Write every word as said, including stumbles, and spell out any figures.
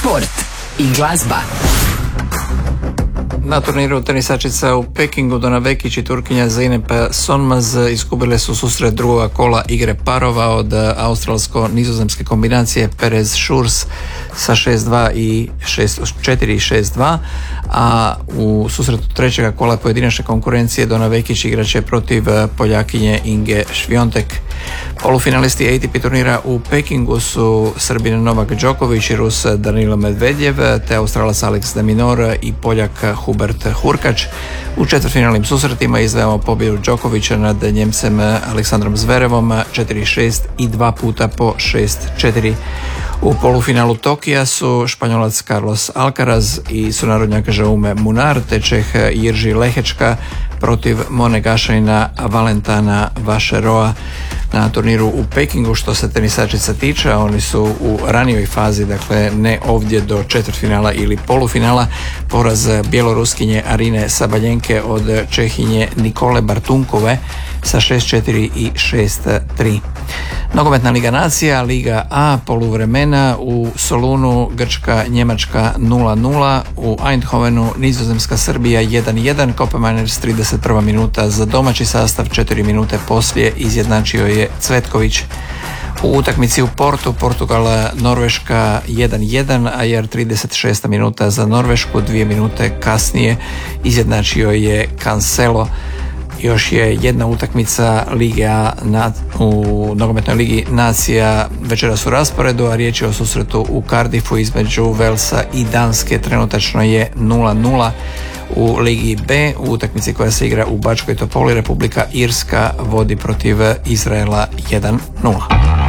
sport i glazba. Na turniru tenisačica u Pekingu Dona Vekić i Turkinja Zeynep Sonmaz izgubile su susret drugoga kola igre parova od australsko-nizozemske kombinacije Perez Šurs sa šest dva i šest četiri i šest dva, a u susretu trećega kola pojedinačne konkurencije Dona Vekić igraće protiv Poljakinje Inge Šviontek. Polufinalisti A T P turnira u Pekingu su Srbin Novak Đoković i Rus Danilo Medvedjev, te Australac Alex de Minaur i Poljak Hubert Hurkač. U četvrtfinalnim susretima izdvajamo pobjedu Đokovića nad Njemcem Aleksandrom Zverevom četiri šest i dva puta po šest četiri. U polufinalu Tokija su Španjolac Carlos Alcaraz i sunarodnjak Jaume Munar, te Čeh Jirži Lehečka protiv Monegašanina Valentana Vašeroa. Na turniru u Pekingu što se tenisačica tiče, oni su u ranijoj fazi, dakle ne ovdje do četvrtfinala ili polufinala, poraz bjeloruskinje Arine Sabaljenke od Čehinje Nikole Bartunkove sa šest četiri i šest tri. Nogometna liga nacija, Liga A, poluvremena u Solunu Grčka Njemačka nula nula, u Eindhovenu Nizozemska Srbija jedan jedan, Kopenhagen trideset prva minuta za domaći sastav, četiri minute poslije izjednačio je Cvetković. U utakmici u Portu Portugal Norveška jedan jedan, a jer trideset šesta minuta za Norvešku, dvije minute kasnije izjednačio je Cancelo. Još je jedna utakmica Lige A na, u nogometnoj ligi nacija večeras u rasporedu, a riječ je o susretu u Cardiffu između Velsa i Danske. Trenutačno je nula nula. U Ligi B, u utakmici koja se igra u Bačkoj Topoli, Republika Irska vodi protiv Izraela jedan nula.